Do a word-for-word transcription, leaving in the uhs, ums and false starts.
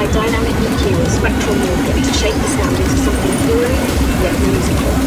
dynamic E Q or spectral morphing to shape the sound into something fluid yet musical.